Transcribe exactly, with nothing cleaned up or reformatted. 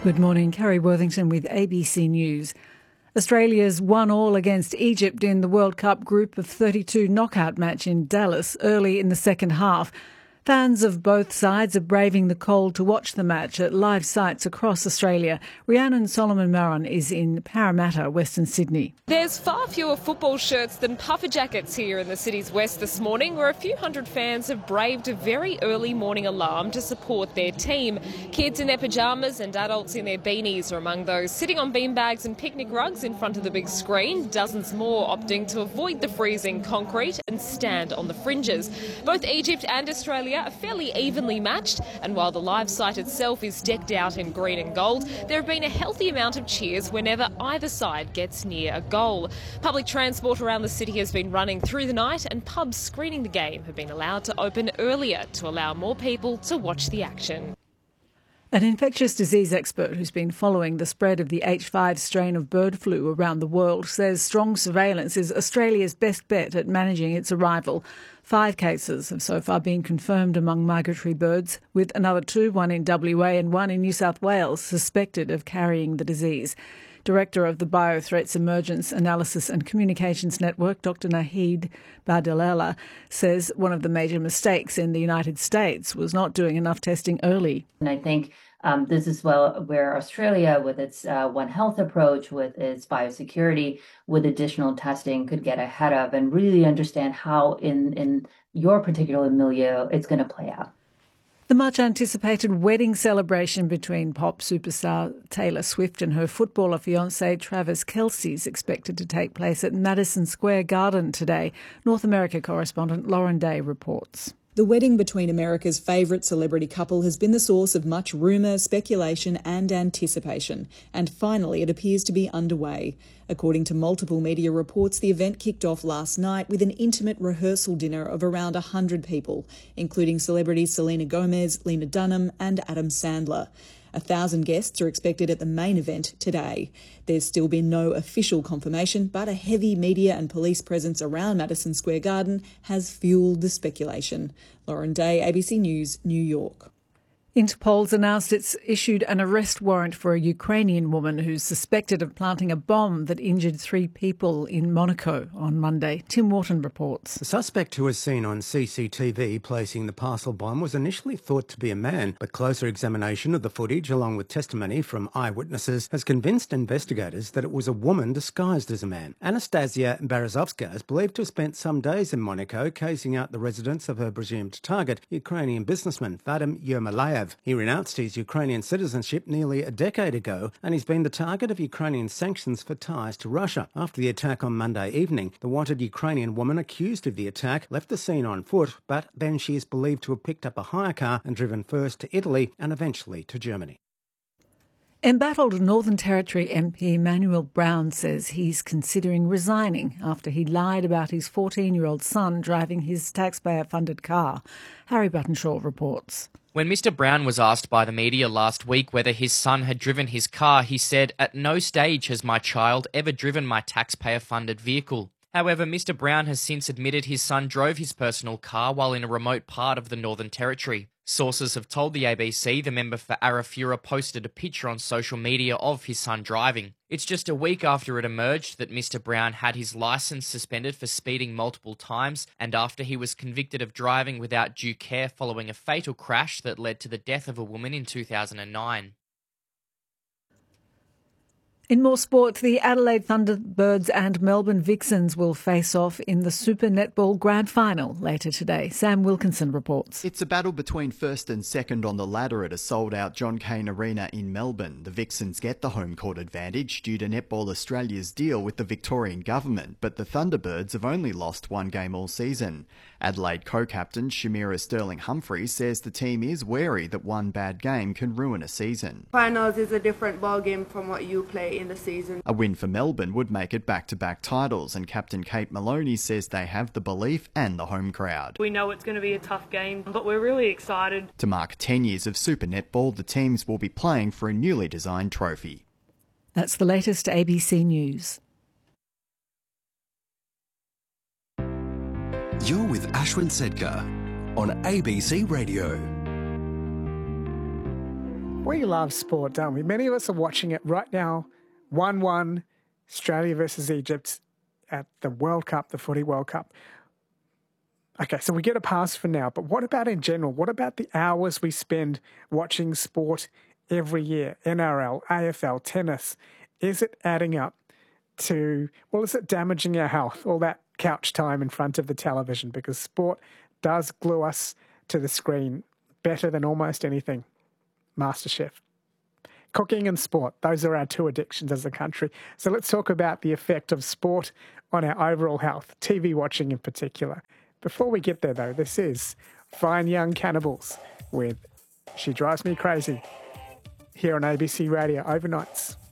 Good morning, Carrie Worthington with A B C News. Australia's one all against Egypt in the World Cup group of thirty-two knockout match in Dallas early in the second half. Fans of both sides are braving the cold to watch the match at live sites across Australia. Rhiannon Solomon Maron is in Parramatta, Western Sydney. There's far fewer football shirts than puffer jackets here in the city's west this morning, where a few hundred fans have braved a very early morning alarm to support their team. Kids in their pyjamas and adults in their beanies are among those sitting on beanbags and picnic rugs in front of the big screen, dozens more opting to avoid the freezing concrete and stand on the fringes. Both Egypt and Australia are fairly evenly matched, and while the live site itself is decked out in green and gold, there have been a healthy amount of cheers whenever either side gets near a goal. Public transport around the city has been running through the night, and pubs screening the game have been allowed to open earlier to allow more people to watch the action. An infectious disease expert who's been following the spread of the H five strain of bird flu around the world says strong surveillance is Australia's best bet at managing its arrival. Five cases have so far been confirmed among migratory birds, with another two, one in W A and one in New South Wales, suspected of carrying the disease. Director of the Biothreats Emergence Analysis and Communications Network, Doctor Naheed Bardelella, says one of the major mistakes in the United States was not doing enough testing early. And I think um, this is well where Australia, with its uh, One Health approach, with its biosecurity, with additional testing, could get ahead of and really understand how in, in your particular milieu it's going to play out. The much-anticipated wedding celebration between pop superstar Taylor Swift and her footballer fiancé Travis Kelce is expected to take place at Madison Square Garden today. North America correspondent Lauren Day reports. The wedding between America's favourite celebrity couple has been the source of much rumour, speculation and anticipation, and finally it appears to be underway. According to multiple media reports, the event kicked off last night with an intimate rehearsal dinner of around one hundred people, including celebrities Selena Gomez, Lena Dunham and Adam Sandler. A thousand guests are expected at the main event today. There's still been no official confirmation, but a heavy media and police presence around Madison Square Garden has fuelled the speculation. Lauren Day, A B C News, New York. Interpol's announced it's issued an arrest warrant for a Ukrainian woman who's suspected of planting a bomb that injured three people in Monaco on Monday. Tim Wharton reports. The suspect, who was seen on C C T V placing the parcel bomb, was initially thought to be a man, but closer examination of the footage, along with testimony from eyewitnesses, has convinced investigators that it was a woman disguised as a man. Anastasia Berezovska is believed to have spent some days in Monaco casing out the residence of her presumed target, Ukrainian businessman Vadim Yermolayev. He renounced his Ukrainian citizenship nearly a decade ago, and he's been the target of Ukrainian sanctions for ties to Russia. After the attack on Monday evening, the wanted Ukrainian woman accused of the attack left the scene on foot, but then she is believed to have picked up a hire car and driven first to Italy and eventually to Germany. Embattled Northern Territory M P Manuel Brown says he's considering resigning after he lied about his fourteen-year-old son driving his taxpayer-funded car. Harry Buttonshaw reports. When Mister Brown was asked by the media last week whether his son had driven his car, he said, "At no stage has my child ever driven my taxpayer-funded vehicle." However, Mister Brown has since admitted his son drove his personal car while in a remote part of the Northern Territory. Sources have told the A B C the member for Arafura posted a picture on social media of his son driving. It's just a week after it emerged that Mister Brown had his licence suspended for speeding multiple times, and after he was convicted of driving without due care following a fatal crash that led to the death of a woman in two thousand nine. In more sport, the Adelaide Thunderbirds and Melbourne Vixens will face off in the Super Netball Grand Final later today. Sam Wilkinson reports. It's a battle between first and second on the ladder at a sold-out John Cain Arena in Melbourne. The Vixens get the home court advantage due to Netball Australia's deal with the Victorian government, but the Thunderbirds have only lost one game all season. Adelaide co-captain Shamira Sterling-Humphries says the team is wary that one bad game can ruin a season. Finals is a different ballgame from what you play in the season. A win for Melbourne would make it back-to-back titles, and captain Kate Maloney says they have the belief and the home crowd. We know it's going to be a tough game, but we're really excited. To mark ten years of Super Netball, the teams will be playing for a newly designed trophy. That's the latest A B C News. You're with Ashwin Sedkar on A B C Radio. We love sport, don't we? Many of us are watching it right now. one one, Australia versus Egypt at the World Cup, the Footy World Cup. Okay, so we get a pass for now, but what about in general? What about the hours we spend watching sport every year? N R L, A F L, tennis. Is it adding up to, well, is it damaging our health? All that couch time in front of the television, because sport does glue us to the screen better than almost anything. MasterChef. Cooking and sport, those are our two addictions as a country. So let's talk about the effect of sport on our overall health, T V watching in particular. Before we get there, though, this is Fine Young Cannibals with She Drives Me Crazy here on A B C Radio overnights.